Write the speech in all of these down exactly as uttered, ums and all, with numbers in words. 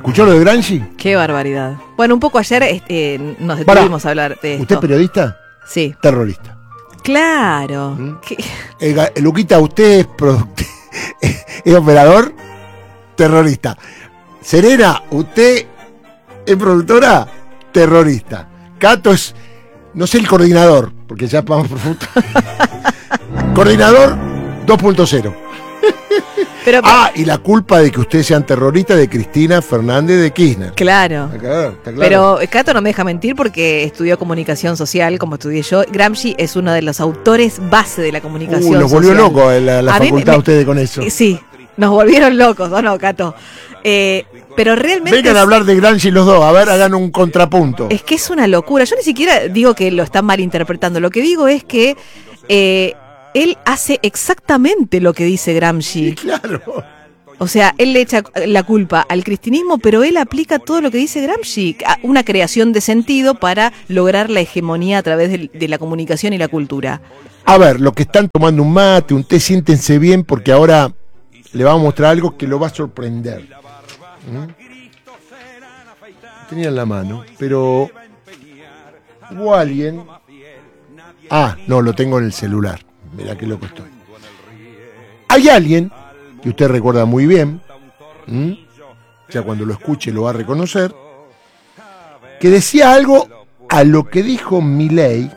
¿Escuchó lo de Gramsci? Qué barbaridad. Bueno, un poco ayer este, nos detuvimos Para. a hablar de esto. ¿Usted es periodista? Sí. Terrorista. Claro. ¿Mm? Eh, Luquita, usted es, es operador, terrorista. Serena, usted es productora, terrorista. Cato es, no sé, el coordinador, porque ya vamos por punto. Coordinador dos punto cero. Pero, ah, y la culpa de que ustedes sean terroristas de Cristina Fernández de Kirchner. Claro. Está claro, está claro. Pero Cato no me deja mentir porque estudió comunicación social, como estudié yo. Gramsci es uno de los autores base de la comunicación social. Uh, los volvió locos la, la facultad me, ustedes con eso. Sí, nos volvieron locos, ¿o no, Cato? Eh, pero realmente... Vengan es, a hablar de Gramsci los dos, a ver, hagan un contrapunto. Es que es una locura. Yo ni siquiera digo que lo están malinterpretando. Lo que digo es que... Eh, él hace exactamente lo que dice Gramsci. Sí, claro. O sea, él le echa la culpa al cristinismo, pero él aplica todo lo que dice Gramsci, una creación de sentido para lograr la hegemonía a través de, de la comunicación y la cultura. A ver, los que están tomando un mate, un té, siéntense bien porque ahora le vamos a mostrar algo que lo va a sorprender. ¿Mm? Tenía en la mano, pero hubo alguien... Ah, no, lo tengo en el celular. Mirá qué loco estoy. Hay alguien que usted recuerda muy bien, ¿m? Ya cuando lo escuche lo va a reconocer, que decía algo a lo que dijo Milei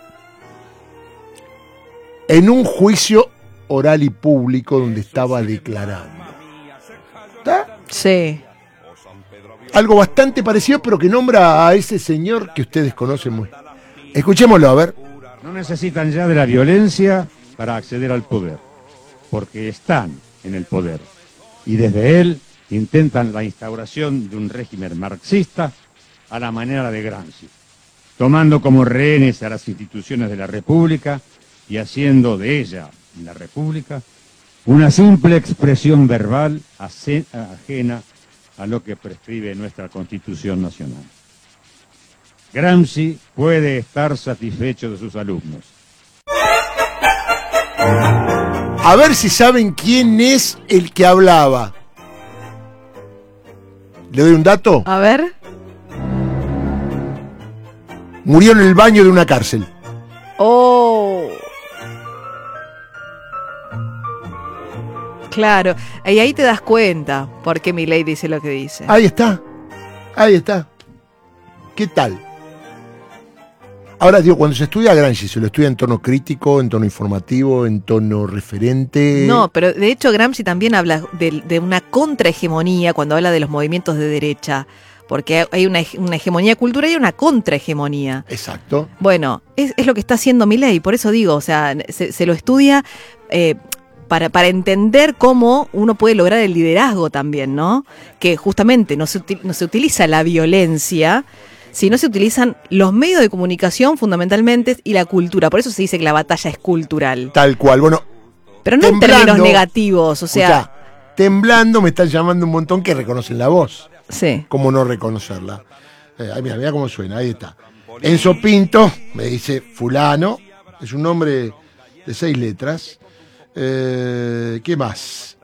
en un juicio oral y público donde estaba declarando. ¿Está? Sí. Algo bastante parecido, pero que nombra a ese señor que ustedes conocen muy. Escuchémoslo, a ver. No necesitan ya de la violencia para acceder al poder, porque están en el poder y desde él intentan la instauración de un régimen marxista a la manera de Gramsci, tomando como rehenes a las instituciones de la República y haciendo de ella, la República, una simple expresión verbal ajena a lo que prescribe nuestra Constitución Nacional. Gramsci puede estar satisfecho de sus alumnos. A ver si saben quién es el que hablaba. ¿Le doy un dato? A ver. Murió en el baño de una cárcel. Oh. Claro. Y ahí te das cuenta por qué Milei dice lo que dice. Ahí está. Ahí está. ¿Qué tal? Ahora, digo, cuando se estudia a Gramsci, ¿se lo estudia en tono crítico, en tono informativo, en tono referente? No, pero de hecho Gramsci también habla de, de una contrahegemonía cuando habla de los movimientos de derecha, porque hay una, una hegemonía cultural y una contrahegemonía. Exacto. Bueno, es, es lo que está haciendo Milei, por eso digo, o sea, se, se lo estudia eh, para, para entender cómo uno puede lograr el liderazgo también, ¿no? Que justamente no se, no se utiliza la violencia, si no se utilizan los medios de comunicación fundamentalmente y la cultura. Por eso se dice que la batalla es cultural. Tal cual, bueno. Pero no en términos negativos, o sea... Escuchá, temblando me están llamando un montón que reconocen la voz. Sí. ¿Cómo no reconocerla? Eh, mira, mira cómo suena, ahí está. Enzo Pinto, me dice fulano, es un nombre de seis letras. Eh, ¿Qué más?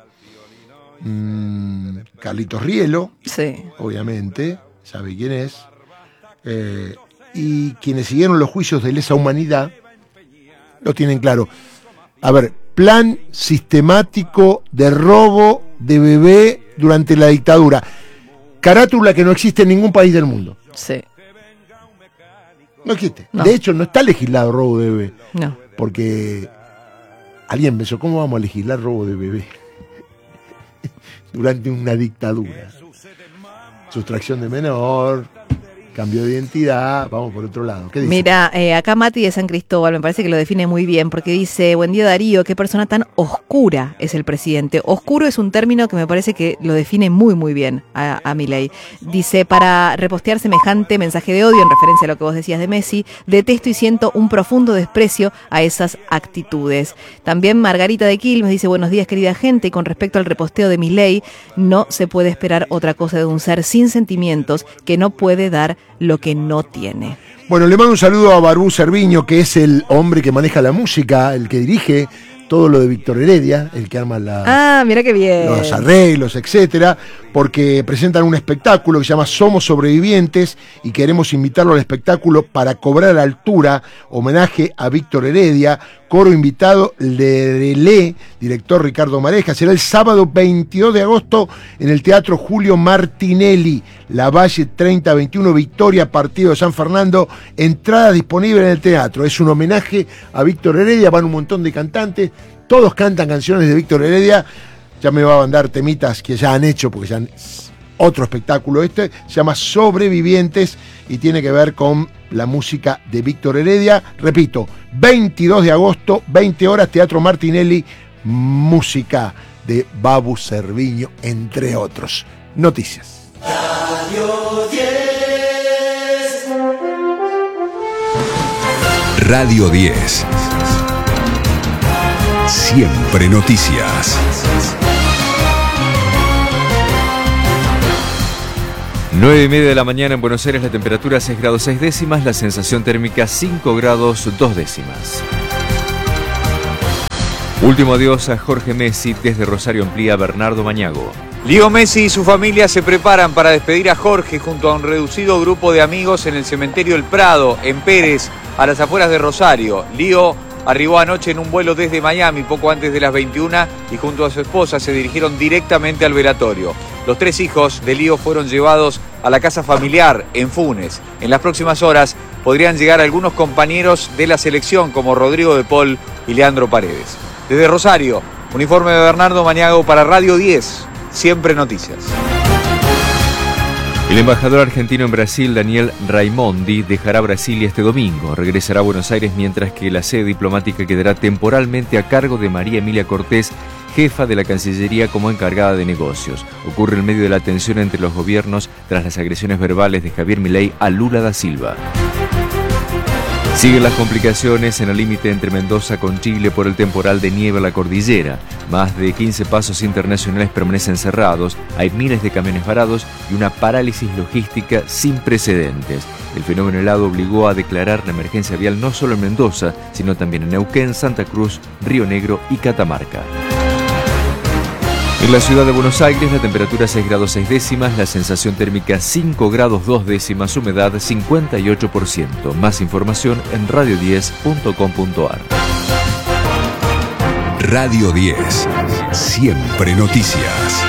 Mm, Carlitos Rielo, sí, obviamente, sabe quién es. Eh, y quienes siguieron los juicios de lesa humanidad lo tienen claro. A ver, plan sistemático de robo de bebé durante la dictadura. Carátula que no existe en ningún país del mundo. Sí. No existe. No. De hecho, no está legislado robo de bebé. No. Porque alguien pensó, ¿cómo vamos a legislar robo de bebé? Durante una dictadura. Sustracción de menor, cambio de identidad, vamos por otro lado. ¿Qué dice? Mira, eh, acá Mati de San Cristóbal me parece que lo define muy bien porque dice, buen día Darío, qué persona tan oscura es el presidente. Oscuro es un término que me parece que lo define muy muy bien a, a Milei. Dice, para repostear semejante mensaje de odio en referencia a lo que vos decías de Messi, detesto y siento un profundo desprecio a esas actitudes. También Margarita de Quilmes dice, buenos días querida gente, y con respecto al reposteo de Milei, no se puede esperar otra cosa de un ser sin sentimientos que no puede dar lo que no tiene. Bueno, le mando un saludo a Barú Cerviño, que es el hombre que maneja la música, el que dirige todo lo de Víctor Heredia, el que arma la, Ah, mira qué bien. los arreglos, etcétera, porque presentan un espectáculo que se llama Somos Sobrevivientes y queremos invitarlo al espectáculo para cobrar altura, homenaje a Víctor Heredia, coro invitado Lerelé, director Ricardo Mareja. Será el sábado veintidós de agosto en el Teatro Julio Martinelli, La Valle treinta veintiuno, Victoria, Partido de San Fernando. Entrada disponible en el teatro. Es un homenaje a Víctor Heredia, van un montón de cantantes, todos cantan canciones de Víctor Heredia. Ya me va a mandar temitas que ya han hecho, porque ya han, otro espectáculo este, se llama Sobrevivientes y tiene que ver con la música de Víctor Heredia. Repito, veintidós de agosto, veinte horas, Teatro Martinelli, música de Babu Cerviño, entre otros. Noticias. Radio diez. Radio diez. Siempre noticias. nueve y media de la mañana en Buenos Aires, la temperatura seis grados seis décimas, la sensación térmica cinco grados dos décimas. Último adiós a Jorge Messi, desde Rosario amplía Bernardo Mañago. Leo Messi y su familia se preparan para despedir a Jorge junto a un reducido grupo de amigos en el cementerio El Prado, en Pérez, a las afueras de Rosario. Leo arribó anoche en un vuelo desde Miami poco antes de las veintiuna y junto a su esposa se dirigieron directamente al velatorio. Los tres hijos de Lío fueron llevados a la casa familiar en Funes. En las próximas horas podrían llegar algunos compañeros de la selección como Rodrigo de Paul y Leandro Paredes. Desde Rosario, un informe de Bernardo Mañago para Radio diez, Siempre Noticias. El embajador argentino en Brasil, Daniel Raimondi, dejará Brasilia este domingo. Regresará a Buenos Aires mientras que la sede diplomática quedará temporalmente a cargo de María Emilia Cortés, jefa de la Cancillería como encargada de negocios. Ocurre en medio de la tensión entre los gobiernos tras las agresiones verbales de Javier Milei a Lula da Silva. Siguen las complicaciones en el límite entre Mendoza con Chile por el temporal de nieve a la cordillera. Más de quince pasos internacionales permanecen cerrados, hay miles de camiones varados y una parálisis logística sin precedentes. El fenómeno helado obligó a declarar la emergencia vial no solo en Mendoza, sino también en Neuquén, Santa Cruz, Río Negro y Catamarca. En la ciudad de Buenos Aires, la temperatura seis grados seis décimas, la sensación térmica cinco grados dos décimas, humedad cincuenta y ocho por ciento. Más información en radio diez punto com punto ar. Radio diez. Siempre noticias.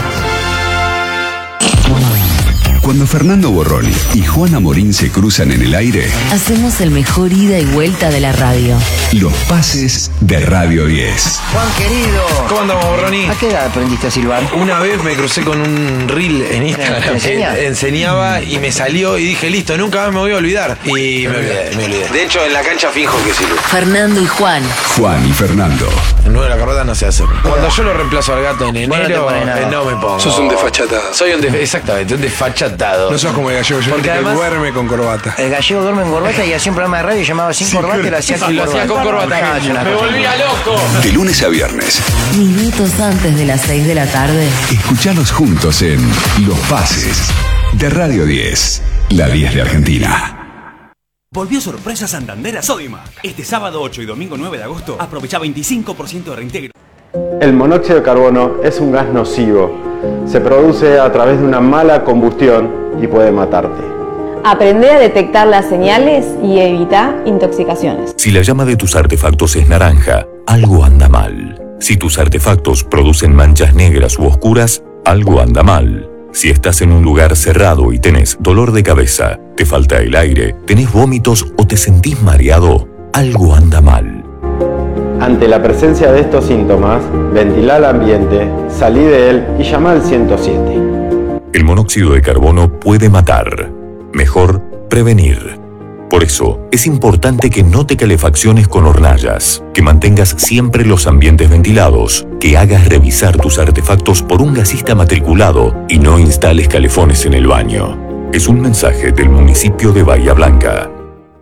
Cuando Fernando Borroni y Juana Morín se cruzan en el aire, hacemos el mejor ida y vuelta de la radio. Los pases de Radio diez. Juan querido, ¿cómo andamos, Borroni? ¿A qué edad aprendiste a silbar? Una vez me crucé con un reel en Instagram ¿Te enseña? que enseñaba y me salió y dije, listo, nunca más me voy a olvidar. Y me olvidé, me olvidé. De hecho, en la cancha finjo que silbo. Fernando y Juan. Juan y Fernando. El nueve de la carreta no se hace. Cuando yo lo reemplazo al gato en enero, Bueno, no, eh, no me pongo. Sos un desfachatado. Soy un desfachatado. Exactamente, un desfachatado. No sos como el gallego, yo que además, duerme con corbata. El gallego duerme en corbata y hacía un programa de radio llamado Sin Corbata y lo hacía con lo corbata. hacía con corbata. Ah, Me volvía loco. De lunes a viernes. Minutos antes de las seis de la tarde. Escuchalos juntos en Los Pases de Radio diez. La diez de Argentina. Volvió sorpresa Santander a Sodimac. Este sábado ocho y domingo nueve de agosto aprovecha veinticinco por ciento de reintegro. El monóxido de carbono es un gas nocivo. Se produce a través de una mala combustión y puede matarte. Aprende a detectar las señales y evita intoxicaciones. Si la llama de tus artefactos es naranja, algo anda mal. Si tus artefactos producen manchas negras u oscuras, algo anda mal. Si estás en un lugar cerrado y tenés dolor de cabeza, te falta el aire, tenés vómitos o te sentís mareado, algo anda mal. Ante la presencia de estos síntomas, ventila el ambiente, salí de él y llama al ciento siete. El monóxido de carbono puede matar. Mejor prevenir. Por eso, es importante que no te calefacciones con hornallas, que mantengas siempre los ambientes ventilados, que hagas revisar tus artefactos por un gasista matriculado y no instales calefones en el baño. Es un mensaje del municipio de Bahía Blanca.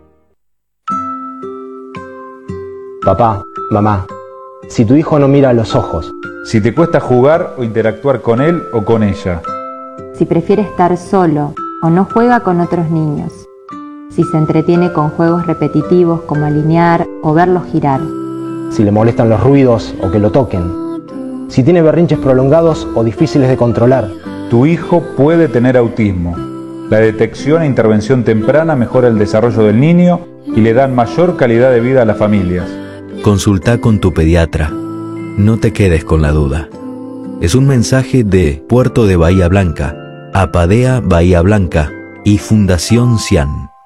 Papá, mamá, si tu hijo no mira a los ojos, si te cuesta jugar o interactuar con él o con ella, si prefiere estar solo o no juega con otros niños, si se entretiene con juegos repetitivos como alinear o verlos girar, si le molestan los ruidos o que lo toquen, si tiene berrinches prolongados o difíciles de controlar. Tu hijo puede tener autismo. La detección e intervención temprana mejora el desarrollo del niño y le dan mayor calidad de vida a las familias. Consulta con tu pediatra. No te quedes con la duda. Es un mensaje de Puerto de Bahía Blanca, APADEA Bahía Blanca y Fundación CIAN.